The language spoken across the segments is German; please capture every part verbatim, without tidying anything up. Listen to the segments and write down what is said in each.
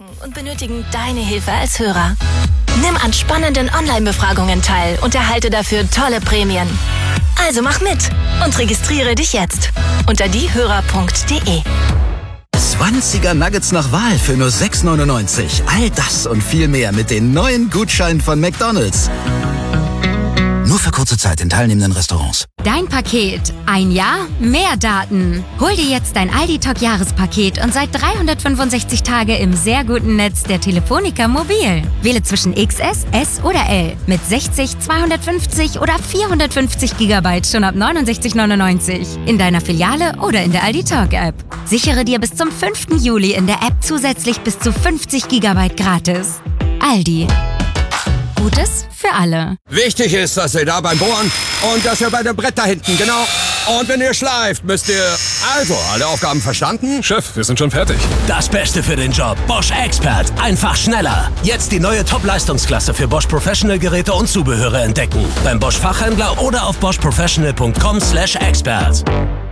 machen und benötigen deine Hilfe als Hörer. Nimm an spannenden Online-Befragungen teil und erhalte dafür tolle Prämien. Also mach mit und registriere dich jetzt unter diehörer punkt de. zwanziger Nuggets nach Wahl für nur sechs neunundneunzig. All das und viel mehr mit den neuen Gutscheinen von McDonald's. Nur für kurze Zeit in teilnehmenden Restaurants. Dein Paket. Ein Jahr, mehr Daten. Hol dir jetzt dein Aldi-Talk-Jahrespaket und seit dreihundertfünfundsechzig Tage im sehr guten Netz der Telefonica Mobil. Wähle zwischen X S, S oder L mit sechzig, zweihundertfünfzig oder vierhundertfünfzig Gigabyte schon ab neunundsechzig neunundneunzig. In deiner Filiale oder in der Aldi-Talk-App. Sichere dir bis zum fünften Juli in der App zusätzlich bis zu fünfzig Gigabyte gratis. Aldi. Gutes für alle. Wichtig ist, dass ihr da beim Bohren und dass ihr bei dem Brett da hinten, genau. Und wenn ihr schleift, müsst ihr... Also, alle Aufgaben verstanden? Chef, wir sind schon fertig. Das Beste für den Job. Bosch Expert. Einfach schneller. Jetzt die neue Top-Leistungsklasse für Bosch Professional Geräte und Zubehöre entdecken. Beim Bosch Fachhändler oder auf bosch professional punkt com slash expert.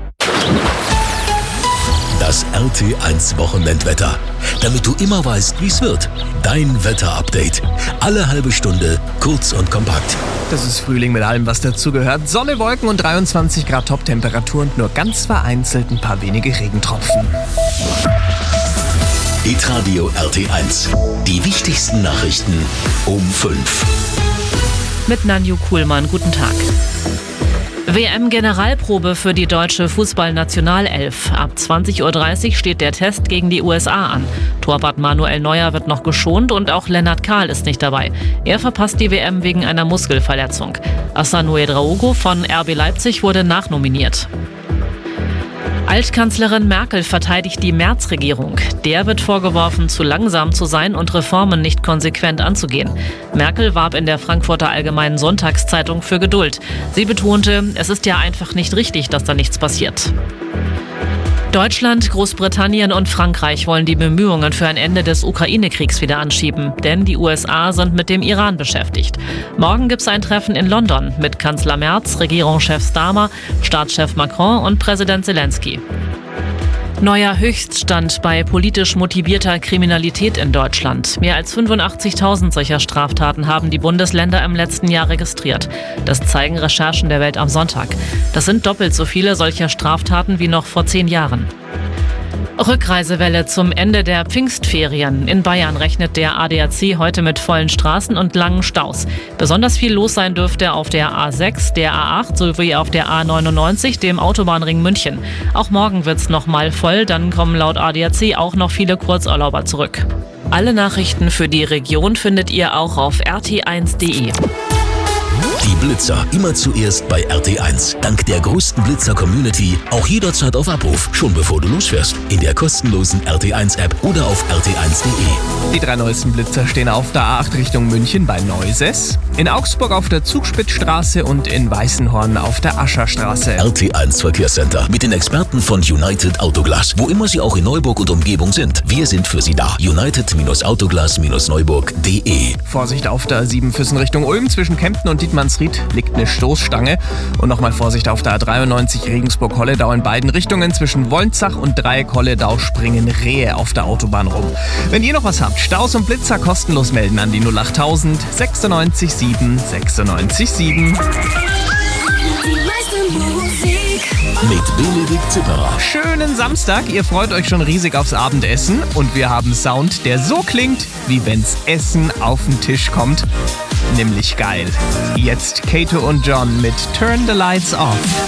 Das R T eins Wochenendwetter. Damit du immer weißt, wie es wird. Dein Wetterupdate. Alle halbe Stunde, kurz und kompakt. Das ist Frühling mit allem, was dazugehört. Sonne, Wolken und dreiundzwanzig Grad Top-Temperatur und nur ganz vereinzelt ein paar wenige Regentropfen. Hitradio R T eins. Die wichtigsten Nachrichten um fünf. Mit Nanju Kuhlmann. Guten Tag. W M-Generalprobe für die deutsche Fußballnationalelf. Ab zwanzig Uhr dreißig steht der Test gegen die U S A an. Torwart Manuel Neuer wird noch geschont und auch Lennart Kahl ist nicht dabei. Er verpasst die W M wegen einer Muskelverletzung. Asano Ouedraogo von R B Leipzig wurde nachnominiert. Altkanzlerin Merkel verteidigt die Merz-Regierung. Der wird vorgeworfen, zu langsam zu sein und Reformen nicht konsequent anzugehen. Merkel warb in der Frankfurter Allgemeinen Sonntagszeitung für Geduld. Sie betonte, es ist ja einfach nicht richtig, dass da nichts passiert. Deutschland, Großbritannien und Frankreich wollen die Bemühungen für ein Ende des Ukraine-Kriegs wieder anschieben, denn die U S A sind mit dem Iran beschäftigt. Morgen gibt es ein Treffen in London mit Kanzler Merz, Regierungschef Starmer, Staatschef Macron und Präsident Zelensky. Neuer Höchststand bei politisch motivierter Kriminalität in Deutschland. Mehr als fünfundachtzigtausend solcher Straftaten haben die Bundesländer im letzten Jahr registriert. Das zeigen Recherchen der Welt am Sonntag. Das sind doppelt so viele solcher Straftaten wie noch vor zehn Jahren. Rückreisewelle zum Ende der Pfingstferien. In Bayern rechnet der A D A C heute mit vollen Straßen und langen Staus. Besonders viel los sein dürfte auf der A sechs, der A acht sowie auf der A neunundneunzig, dem Autobahnring München. Auch morgen wird's noch mal voll, dann kommen laut A D A C auch noch viele Kurzurlauber zurück. Alle Nachrichten für die Region findet ihr auch auf r t eins punkt de. Die Blitzer immer zuerst bei R T eins. Dank der größten Blitzer-Community auch jederzeit auf Abruf, schon bevor du losfährst. In der kostenlosen R T eins App oder auf r t eins punkt de. Die drei neuesten Blitzer stehen auf der A acht Richtung München bei Neuses, in Augsburg auf der Zugspitzstraße und in Weißenhorn auf der Ascherstraße. R T eins Verkehrscenter mit den Experten von United Autoglas. Wo immer sie auch in Neuburg und Umgebung sind, wir sind für sie da. United Autoglas Neuburg punkt de. Vorsicht auf der A sieben Füssen Richtung Ulm zwischen Kempten und Dietmannsried liegt eine Stoßstange. Und nochmal Vorsicht auf der A dreiundneunzig Regensburg-Holledau in beiden Richtungen. Zwischen Wolnzach und Dreieck-Holledau springen Rehe auf der Autobahn rum. Wenn ihr noch was habt, Staus und Blitzer kostenlos melden an die null achttausend sechsundneunzig sieben sechsundneunzig sieben. Mit Benedikt Zipperer. Schönen Samstag, ihr freut euch schon riesig aufs Abendessen und wir haben Sound, der so klingt, wie wenn's Essen auf den Tisch kommt. Nämlich geil. Jetzt Kato und John mit Turn the Lights Off.